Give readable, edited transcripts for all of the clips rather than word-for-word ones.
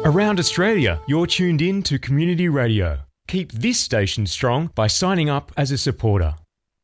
Around Australia, you're tuned in to Community Radio. Keep this station strong by signing up as a supporter.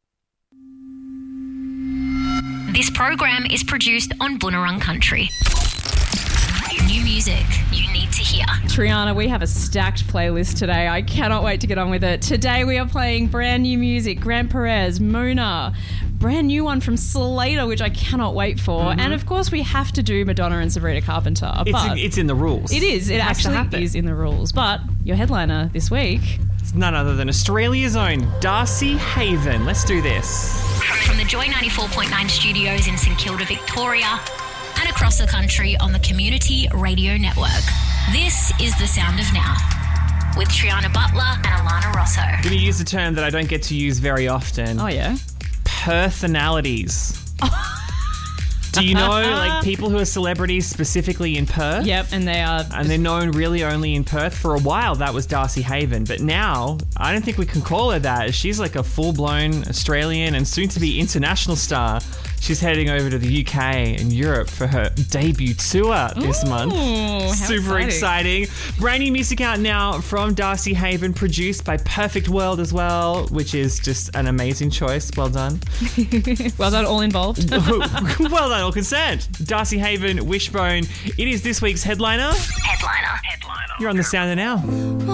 This program is produced on Boonwurrung Country. New music you need to hear. Triana, we have a stacked playlist today. I cannot wait to get on with it. Today we are playing brand new music. Grant Perez, Muna, brand new one from Slater, which I cannot wait for. Mm-hmm. And of course we have to do Madonna and Sabrina Carpenter. It's in the rules. It is. It actually is in the rules. But your headliner this week... It's none other than Australia's own Darcy Haven. Let's do this. From the Joy 94.9 studios in St Kilda, Victoria, and across the country on the Community Radio Network. This is The Sound of Now with Triana Butler and Alana Rosso. I'm going to use a term that I don't get to use very often. Oh, yeah? Personalities. Do you know, like, people who are celebrities specifically in Perth? Yep, and they are... And they're known really only in Perth. For a while, that was Darcy Haven. But now, I don't think we can call her that. She's like a full-blown Australian and soon-to-be international star. She's heading over to the UK and Europe for her debut tour this month. Super exciting. Brand new music out now from Darcy Haven, produced by Perfect World as well, which is just an amazing choice. Well done. Well done, all involved. Well done, all concerned. Darcy Haven, Wishbone. It is this week's headliner. Headliner. You're on The Sound of Now.